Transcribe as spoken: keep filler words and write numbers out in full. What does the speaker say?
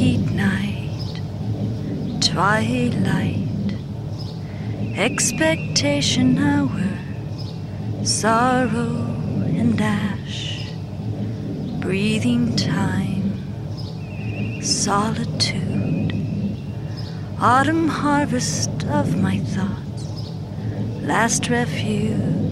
heat night, twilight, expectation hour, sorrow and ash, breathing time, solitude, autumn harvest of my thoughts, last refuge,